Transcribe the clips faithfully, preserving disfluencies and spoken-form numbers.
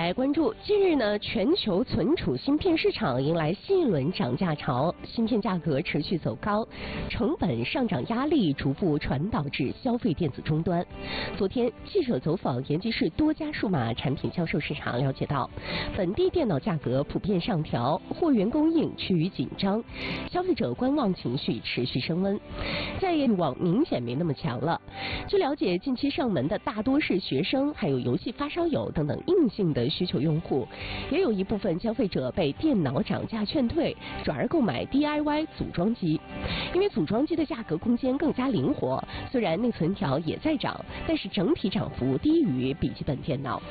来关注，近日呢，全球存储芯片市场迎来新一轮涨价潮，芯片价格持续走高，成本上涨压力逐步传导至消费电子终端。昨天，记者走访延吉市多家数码产品销售市场，了解到，本地电脑价格普遍上调，货源供应趋于紧张，消费者观望情绪持续升温，再业欲望明显没那么强了。据了解，近期上门的大多是学生，还有游戏发烧友等等硬性的需求用户，也有一部分消费者被电脑涨价劝退，转而购买 D I Y 组装机。因为组装机的价格空间更加灵活，虽然内存条也在涨，但是整体涨幅低于笔记本电脑。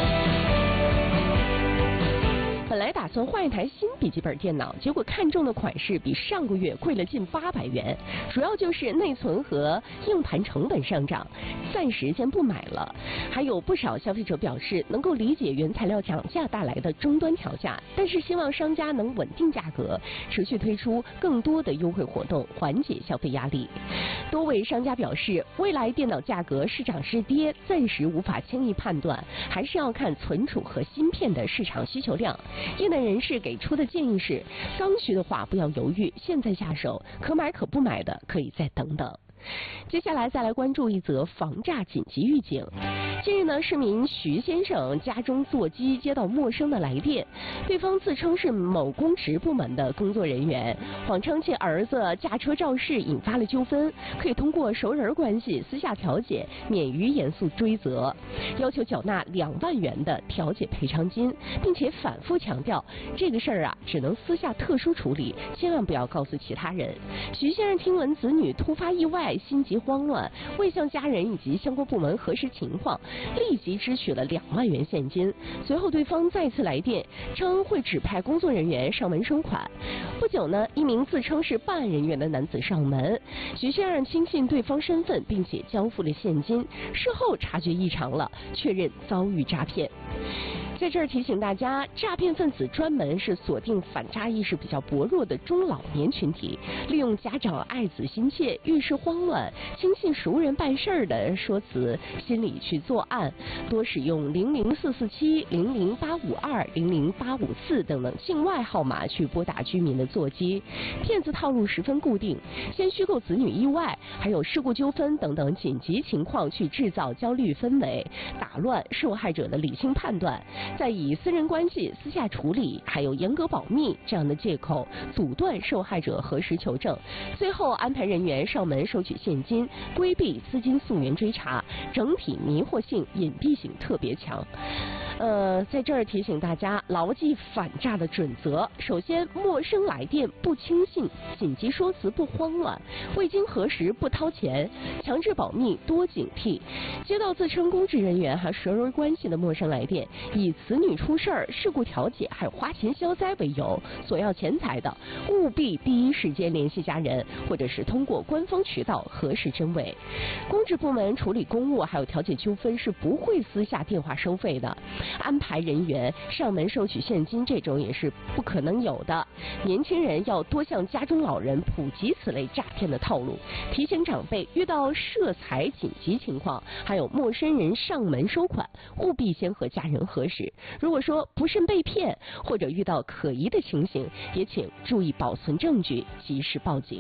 本来打算换一台新笔记本电脑，结果看中的款式比上个月贵了近八百元，主要就是内存和硬盘成本上涨，暂时先不买了。还有不少消费者表示能够理解原材料涨价带来的终端调价，但是希望商家能稳定价格，持续推出更多的优惠活动，缓解消费压力。多位商家表示，未来电脑价格是涨是跌，暂时无法轻易判断，还是要看存储和芯片的市场需求量。业内人士给出的建议是，刚需的话不要犹豫，现在下手，可买可不买的可以再等等。接下来再来关注一则防诈紧急预警。近日呢，市民徐先生家中座机接到陌生的来电，对方自称是某公职部门的工作人员，谎称其儿子驾车肇事引发了纠纷，可以通过熟人关系私下调解，免于严肃追责，要求缴纳两万元的调解赔偿金，并且反复强调这个事儿啊只能私下特殊处理，千万不要告诉其他人。徐先生听闻子女突发意外，心急慌乱，未向家人以及相关部门核实情况，立即支取了两万元现金。随后对方再次来电，称会指派工作人员上门收款。不久呢，一名自称是办案人员的男子上门，徐先生轻信对方身份，并且交付了现金。事后察觉异常了，确认遭遇诈骗。在这儿提醒大家，诈骗分子专门是锁定反诈意识比较薄弱的中老年群体，利用家长爱子心切、遇事慌乱、轻信熟人办事儿的说辞，心理去作案，多使用零零四四七、零零八五二、零零八五四等等境外号码去拨打居民的座机。骗子套路十分固定，先虚构子女意外、还有事故纠纷等等紧急情况去制造焦虑氛围，打乱受害者的理性判断。再以私人关系私下处理，还有严格保密这样的借口阻断受害者核实求证，最后安排人员上门收取现金，规避资金溯源追查，整体迷惑性、隐蔽性特别强。呃，在这儿提醒大家牢记反诈的准则。首先，陌生来电不轻信，紧急说辞不慌乱，未经核实不掏钱，强制保密多警惕。接到自称公职人员和熟人关系的陌生来电，以子女出事儿、事故调解还有花钱消灾为由索要钱财的，务必第一时间联系家人，或者是通过官方渠道核实真伪。公职部门处理公务还有调解纠纷是不会私下电话收费的，安排人员上门收取现金这种也是不可能有的。年轻人要多向家中老人普及此类诈骗的套路，提醒长辈遇到涉财紧急情况，还有陌生人上门收款，务必先和家人核实。如果说不慎被骗，或者遇到可疑的情形，也请注意保存证据，及时报警。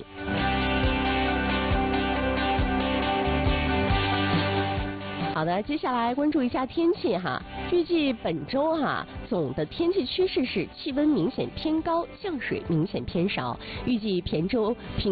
好的，接下来关注一下天气哈。预计本周哈总的天气趋势是气温明显偏高，降水明显偏少。预计本周平